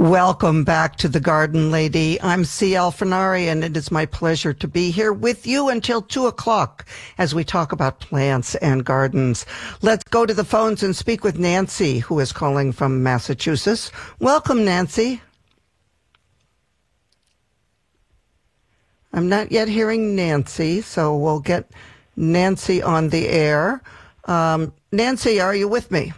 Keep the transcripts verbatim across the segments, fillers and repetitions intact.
Welcome back to The Garden Lady. I'm C. Alfinari, and it is my pleasure to be here with you until two o'clock as we talk about plants and gardens. Let's go to the phones and speak with Nancy, who is calling from Massachusetts. Welcome, Nancy. I'm not yet hearing Nancy, so we'll get Nancy on the air. Um, Nancy, are you with me?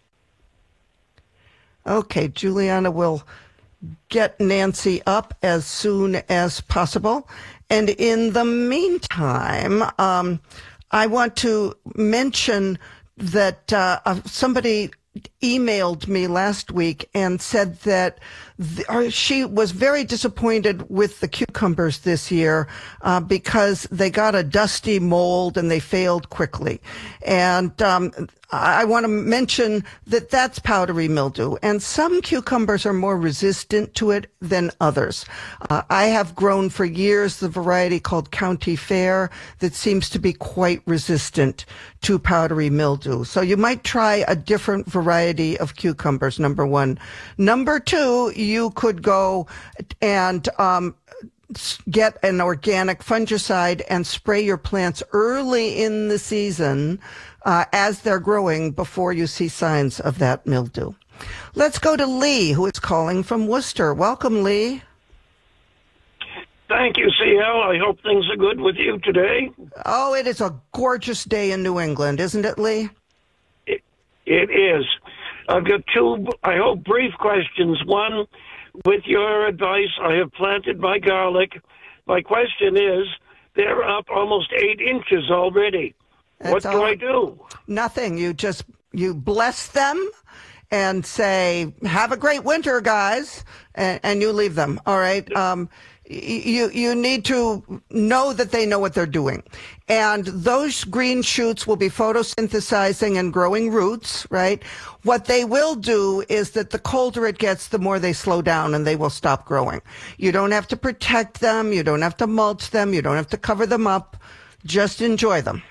Okay, Juliana will get Nancy up as soon as possible. And in the meantime, um, I want to mention that uh, somebody emailed me last week and said that the, uh, she was very disappointed with the cucumbers this year uh, because they got a dusty mold and they failed quickly. And um, I want to mention that that's powdery mildew, and some cucumbers are more resistant to it than others. Uh, I have grown for years the variety called County Fair that seems to be quite resistant to powdery mildew. So you might try a different variety of cucumbers, number one. Number two, you could go and um, get an organic fungicide and spray your plants early in the season uh, as they're growing before you see signs of that mildew. Let's go to Lee, who is calling from Worcester. Welcome, Lee. Thank you, C L. I hope things are good with you today. Oh, it is a gorgeous day in New England, isn't it, Lee? It, it is. I've got two, I hope, brief questions. One, with your advice, I have planted my garlic. My question is, they're up almost eight inches already. That's what do all, I do? Nothing. You just, you bless them and say, have a great winter, guys, and, and you leave them. All right. Um, you, you need to know that they know what they're doing. And those green shoots will be photosynthesizing and growing roots, right? What they will do is that the colder it gets, the more they slow down and they will stop growing. You don't have to protect them. You don't have to mulch them. You don't have to cover them up. Just enjoy them.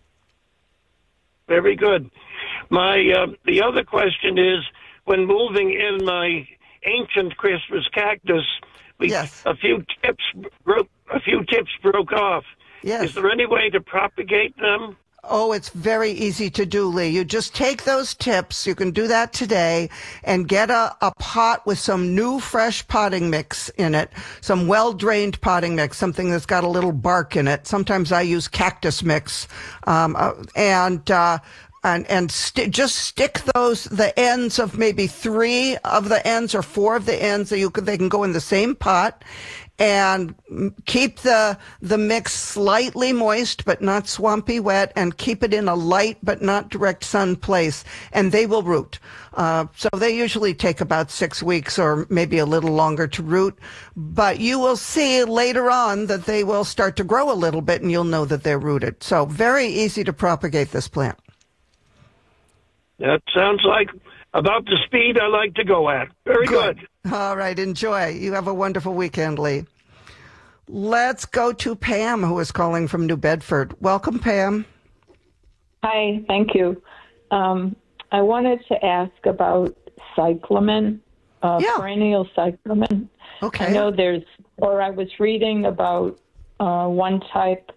Very good. My uh, the other question is, when moving in my ancient Christmas cactus, we, yes. a few tips broke. A few tips broke off. Yes. Is there any way to propagate them? Oh, it's very easy to do, Lee. You just take those tips. You can do that today and get a, a pot with some new fresh potting mix in it, some well-drained potting mix, something that's got a little bark in it. Sometimes I use cactus mix. Um, uh, and, uh, and, and st- just stick those, the ends of maybe three of the ends or four of the ends that you could, they can go in the same pot. And keep the the mix slightly moist but not swampy wet, and keep it in a light but not direct sun place, and they will root. Uh, so they usually take about six weeks or maybe a little longer to root, but you will see later on that they will start to grow a little bit, and you'll know that they're rooted. So very easy to propagate this plant. That sounds like about the speed I like to go at. Very good. good. All right, enjoy. You have a wonderful weekend, Lee. Let's go to Pam, who is calling from New Bedford. Welcome, Pam. Hi, thank you. Um, I wanted to ask about cyclamen, uh, yeah. perennial cyclamen. Okay. I know there's, or I was reading about uh, one type,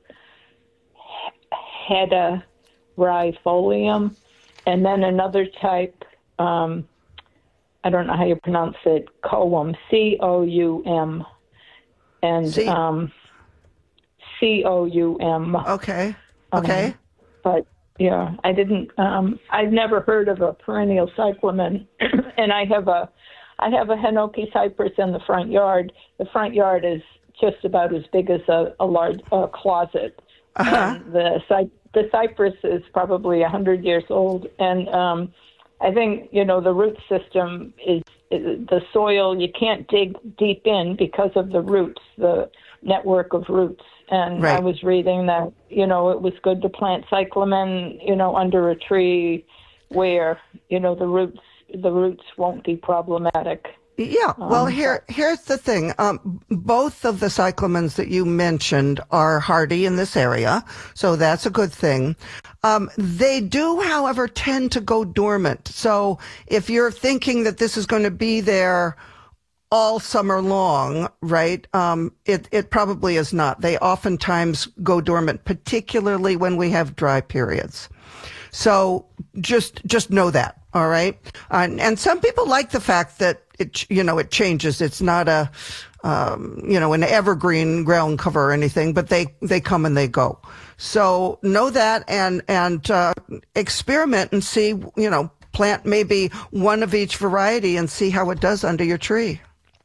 Hederaifolium, and then another type, um, I don't know how you pronounce it, Coum, C O U M, and C- um, C O U M. Okay, okay. Um, but, yeah, I didn't, um, I've never heard of a perennial cyclamen, and I have a, I have a Hinoki cypress in the front yard. The front yard is just about as big as a, a large uh, closet. Uh-huh. And the, cy- the cypress is probably one hundred years old, and um, I think, you know, the root system is, is the soil. You can't dig deep in because of the roots, the network of roots. And right. I was reading that, you know, it was good to plant cyclamen, you know, under a tree where, you know, the roots, the roots won't be problematic. Yeah, well, Um, here here's the thing. Um, both of the cyclamens that you mentioned are hardy in this area, so that's a good thing. Um, they do, however, tend to go dormant. So if you're thinking that this is going to be there all summer long, right? Um, it, it probably is not. They oftentimes go dormant, particularly when we have dry periods. So just, just know that. All right. And, and some people like the fact that it, you know, it changes. It's not a, um, you know, an evergreen ground cover or anything, but they, they come and they go. So know that and, and, uh, experiment and see, you know, plant maybe one of each variety and see how it does under your tree.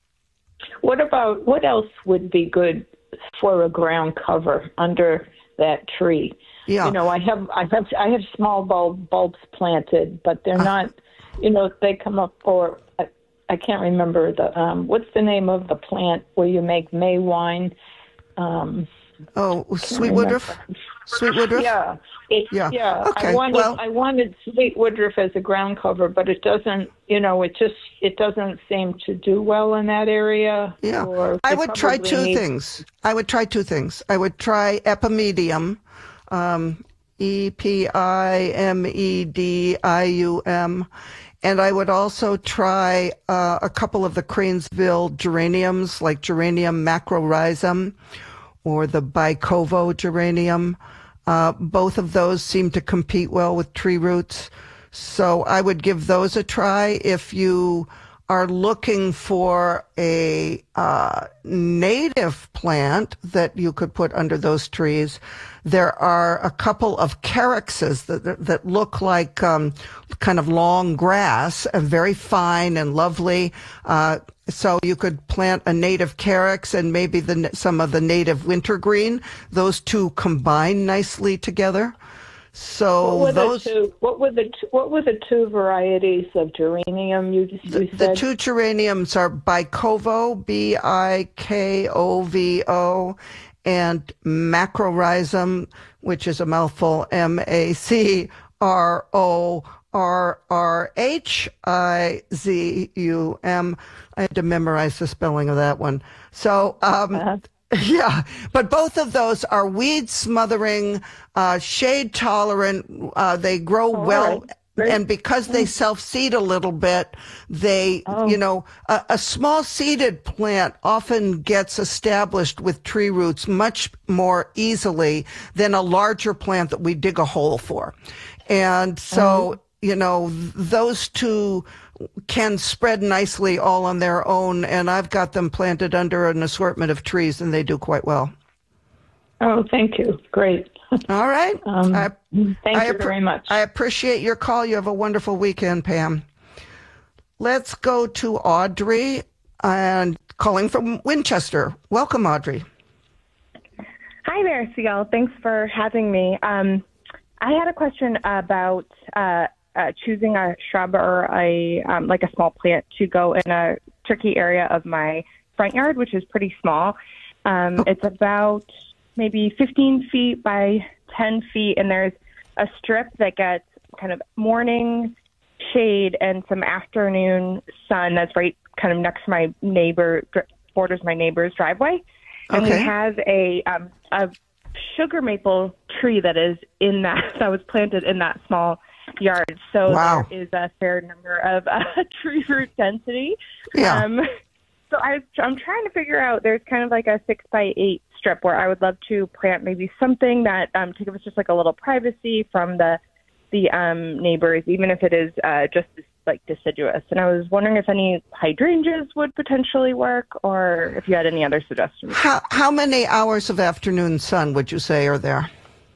What about, what else would be good for a ground cover under that tree? Yeah. You know, I have, I have, I have small bulb bulbs planted, but they're uh, not, you know, they come up or I, I can't remember the, um, what's the name of the plant where you make May wine? Um, oh, sweet woodruff? Sweet woodruff? Yeah. It, yeah. Yeah. Okay. I wanted, well, I wanted sweet woodruff as a ground cover, but it doesn't, you know, it just, it doesn't seem to do well in that area. Yeah. Or I would try two need... things. I would try two things. I would try epimedium. Um, E P I M E D I U M. And I would also try uh, a couple of the Cranesville geraniums, like Geranium macrorhizum or the Bicovo geranium. Uh, both of those seem to compete well with tree roots. So I would give those a try. If you are looking for a uh, native plant that you could put under those trees, there are a couple of calyxes that that, that look like um, kind of long grass, and very fine and lovely. Uh, so you could plant a native calyx and maybe the, some of the native wintergreen. Those two combine nicely together. So what were those. The two, what were the two, what were the two varieties of geranium you just you the, said? The two geraniums are Bicovo, B I K O V O, and macrorhizum, which is a mouthful, M A C R O R R H I Z U M. I had to memorize the spelling of that one. So, um, uh-huh. Yeah, but both of those are weed smothering, uh, shade tolerant. Uh, they grow oh, well. Right. And because they self-seed a little bit, they, oh. you know, a, a small seeded plant often gets established with tree roots much more easily than a larger plant that we dig a hole for. And so, mm-hmm. you know, those two can spread nicely all on their own. And I've got them planted under an assortment of trees and they do quite well. Oh, thank you. Great. All right. Um, I, thank I you app- very much. I appreciate your call. You have a wonderful weekend, Pam. Let's go to Audrey, and calling from Winchester. Welcome, Audrey. Hi there, Ciel. Thanks for having me. Um, I had a question about uh, uh, choosing a shrub or a um, like a small plant to go in a tricky area of my front yard, which is pretty small. Um, oh. It's about maybe fifteen feet by ten feet, and there's a strip that gets kind of morning shade and some afternoon sun that's right kind of next to my neighbor, borders my neighbor's driveway. And okay. we have a um, a sugar maple tree that is in that, that was planted in that small yard. So wow. there is a fair number of uh, tree root density. Yeah. Um, so I, I'm trying to figure out, there's kind of like a six by eight strip where I would love to plant maybe something that um, to give us just like a little privacy from the the um, neighbors, even if it is uh, just like deciduous. And I was wondering if any hydrangeas would potentially work, or if you had any other suggestions. How how many hours of afternoon sun would you say are there?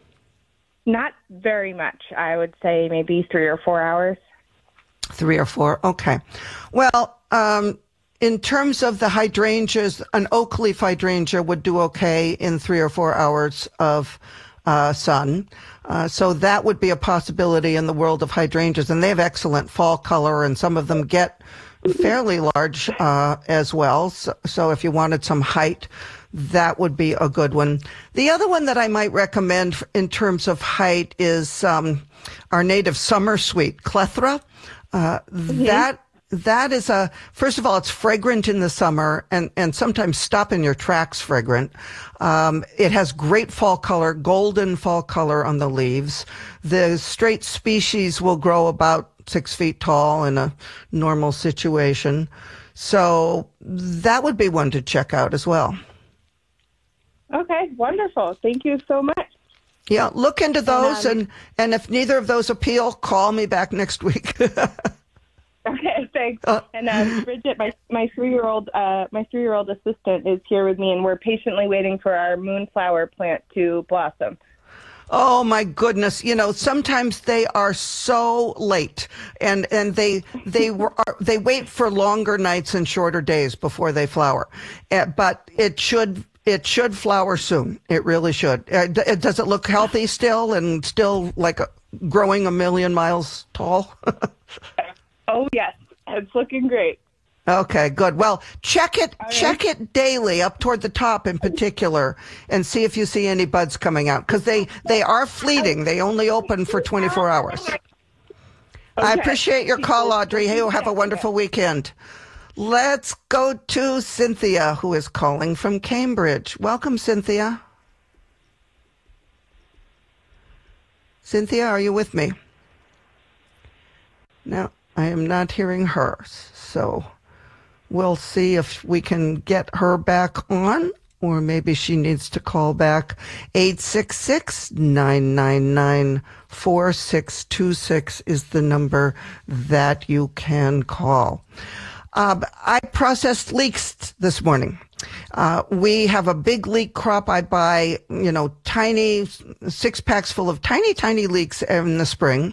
Not very much. I would say maybe three or four hours. Three or four. Okay. Well, um, in terms of the hydrangeas, an oak leaf hydrangea would do okay in three or four hours of uh, sun. Uh, so that would be a possibility in the world of hydrangeas. And they have excellent fall color, and some of them get fairly large uh, as well. So, so if you wanted some height, that would be a good one. The other one that I might recommend in terms of height is um, our native summer sweet, Clethra. Uh, mm-hmm. That That is a, first of all, it's fragrant in the summer and, and sometimes stop in your tracks fragrant. Um, it has great fall color, golden fall color on the leaves. The straight species will grow about six feet tall in a normal situation. So that would be one to check out as well. Okay, wonderful. Thank you so much. Yeah, look into those, and, um, and, and if neither of those appeal, call me back next week. Okay, thanks. Uh, and um, Bridget, my my three year old uh, my three year old assistant is here with me, and we're patiently waiting for our moonflower plant to blossom. Oh my goodness! You know, sometimes they are so late, and and they they were they wait for longer nights and shorter days before they flower. Uh, but it should it should flower soon. It really should. Uh, d- does it look healthy still and still like a, growing a million miles tall? Oh yes, it's looking great. Okay, good. Well, check it, right. check it daily up toward the top in particular and see if you see any buds coming out because they, they are fleeting. They only open for twenty-four hours. Okay. I appreciate your call, Audrey. Hey, have a wonderful weekend. Let's go to Cynthia, who is calling from Cambridge. Welcome, Cynthia. Cynthia, are you with me? No, I am not hearing her, so we'll see if we can get her back on, or maybe she needs to call back. eight six six, nine nine nine, four six two six is the number that you can call. Uh, I processed leeks this morning. Uh, we have a big leek crop. I buy, you know, tiny six packs full of tiny, tiny leeks in the spring.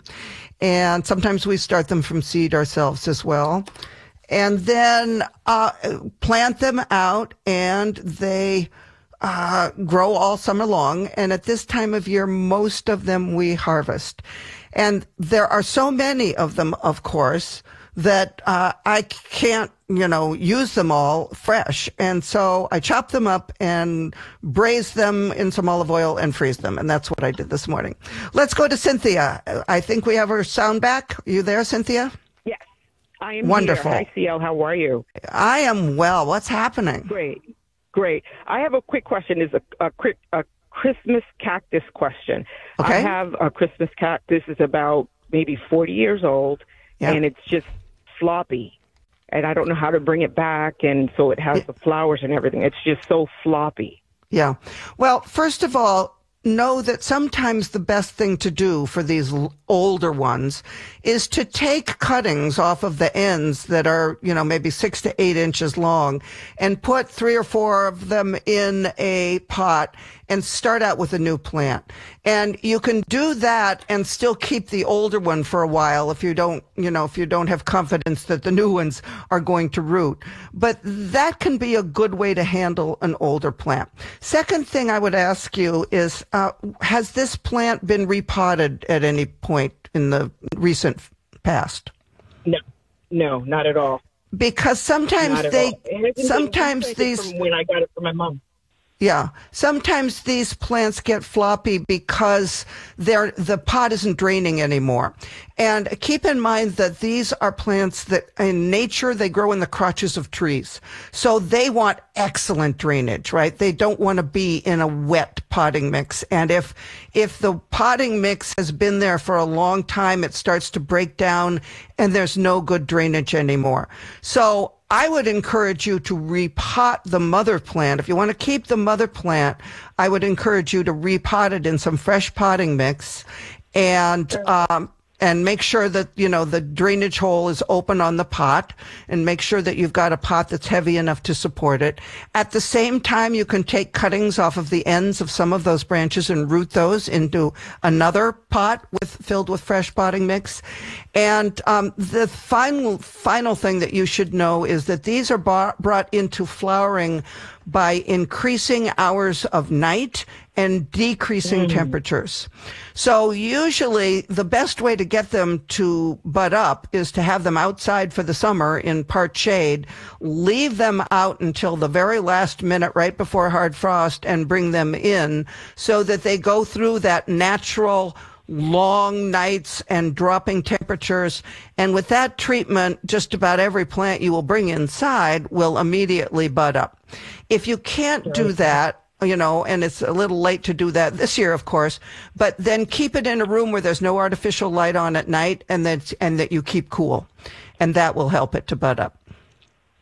And sometimes we start them from seed ourselves as well. And then uh, plant them out, and they uh, grow all summer long. And at this time of year, most of them we harvest. And there are so many of them, of course, that uh, I can't, you know, use them all fresh. And so I chop them up and braise them in some olive oil and freeze them. And that's what I did this morning. Let's go to Cynthia. I think we have her sound back. Are you there, Cynthia? Yes, I am Wonderful. here. Hi, C L. How are you? I am well. What's happening? Great. Great. I have a quick question. It's a, a, quick, a Christmas cactus question. Okay. I have a Christmas cactus. It's about maybe forty years old, Yeah. and it's just floppy. And I don't know how to bring it back, and so it has Yeah. the flowers and everything. It's just so floppy. Yeah. Well, first of all, know that sometimes the best thing to do for these l- older ones is to take cuttings off of the ends that are, you know, maybe six to eight inches long and put three or four of them in a pot and start out with a new plant. And you can do that and still keep the older one for a while if you don't, you know, if you don't have confidence that the new ones are going to root. But that can be a good way to handle an older plant. Second thing I would ask you is, uh, has this plant been repotted at any point in the recent past? No, no, not at all. Because sometimes Not at they, all. And it's been sometimes taken these, from when I got it from my mom. yeah, sometimes these plants get floppy because they're, the pot isn't draining anymore. And keep in mind that these are plants that in nature, they grow in the crotches of trees. So they want excellent drainage, right? They don't want to be in a wet potting mix. And if, if the potting mix has been there for a long time, it starts to break down and there's no good drainage anymore. So I would encourage you to repot the mother plant. If you want to keep the mother plant, I would encourage you to repot it in some fresh potting mix and, um, and make sure that, you know, the drainage hole is open on the pot and make sure that you've got a pot that's heavy enough to support it. At the same time, you can take cuttings off of the ends of some of those branches and root those into another pot with filled with fresh potting mix. And um, the final final thing that you should know is that these are bought, brought into flowering by increasing hours of night and decreasing mm. temperatures. So usually the best way to get them to bud up is to have them outside for the summer in part shade, leave them out until the very last minute right before hard frost and bring them in so that they go through that natural long nights and dropping temperatures. And with that treatment, just about every plant you will bring inside will immediately bud up. If you can't do that, you know, and it's a little late to do that this year, of course, but then keep it in a room where there's no artificial light on at night and that, and that you keep cool. And that will help it to bud up.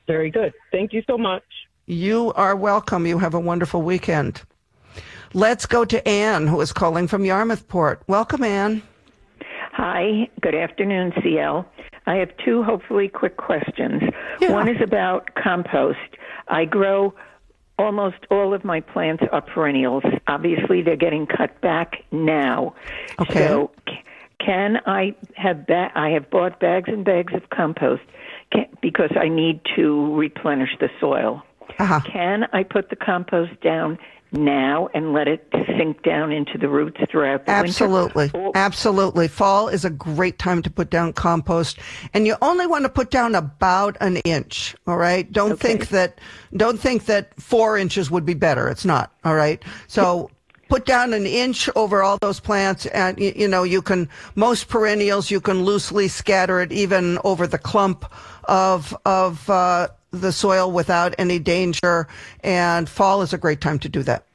Very good. Thank you so much. You are welcome. You have a wonderful weekend. Let's go to Ann, who is calling from Yarmouthport. Welcome, Ann. Hi. Good afternoon, C L. I have two hopefully quick questions. Yeah. One is about compost. I grow almost all of my plants are perennials. Obviously, they're getting cut back now. Okay. So c- can I have ba- I have bought bags and bags of compost can, because I need to replenish the soil. Uh-huh. Can I put the compost down now and let it sink down into the roots throughout the Absolutely. winter? Absolutely. Fall is a great time to put down compost, and you only want to put down about an inch. All right. Don't Okay. think that, don't think that four inches would be better. It's not. All right. So put down an inch over all those plants, and you, you know, you can, most perennials, you can loosely scatter it even over the clump of, of, uh, the soil without any danger, and fall is a great time to do that.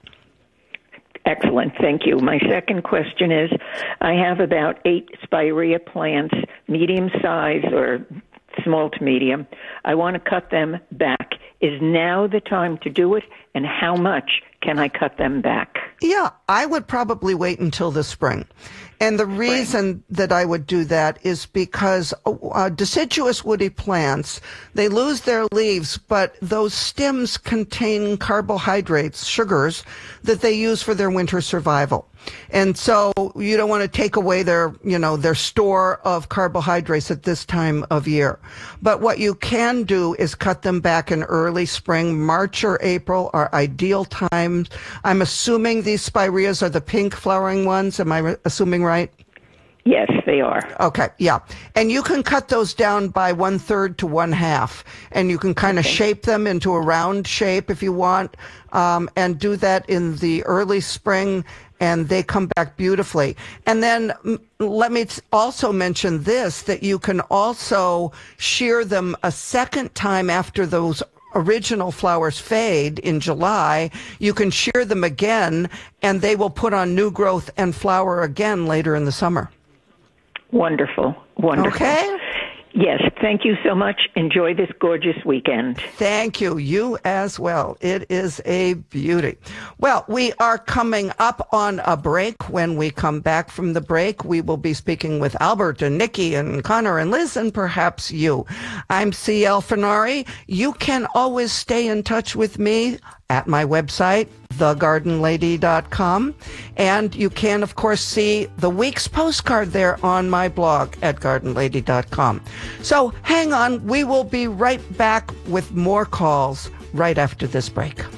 Excellent. Thank you. My second question is, I have about eight spirea plants, medium size or small to medium. I want to cut them back. Is now the time to do it, and how much can I cut them back? Yeah, I would probably wait until the spring. And the reason that I would do that is because uh, deciduous woody plants, they lose their leaves, but those stems contain carbohydrates, sugars, that they use for their winter survival. And so you don't want to take away their, you know, their store of carbohydrates at this time of year. But what you can do is cut them back in early spring. March or April are ideal times. I'm assuming these spireas are the pink flowering ones. Am I re- assuming right? Yes, they are. Okay, yeah. And you can cut those down by one third to one half. And you can kind of Okay. shape them into a round shape if you want, um, and do that in the early spring, and they come back beautifully. And then mm, let me t- also mention this, that you can also shear them a second time after those original flowers fade in July. You can shear them again, and they will put on new growth and flower again later in the summer. Wonderful. Wonderful. Okay? Yes, thank you so much. Enjoy this gorgeous weekend. Thank you. You as well. It is a beauty. Well, we are coming up on a break. When we come back from the break, we will be speaking with Albert and Nikki and Connor and Liz and perhaps you. I'm C L Fenari. You can always stay in touch with me at my website, the garden lady dot com. And you can, of course, see the week's postcard there on my blog at garden lady dot com. So hang on. We will be right back with more calls right after this break.